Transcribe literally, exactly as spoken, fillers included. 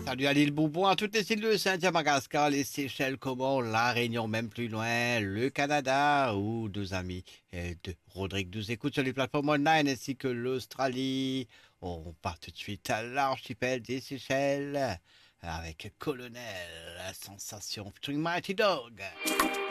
Salut à l'île Bourbon, à toutes les îles de Saint-Madagascar, les Seychelles, Comores, La Réunion, même plus loin, le Canada, ou deux amis euh, de Rodrigue nous écoute sur les plateformes online ainsi que l'Australie. On part tout de suite à l'archipel des Seychelles avec Colonel, la sensation featuring Mighty Dog.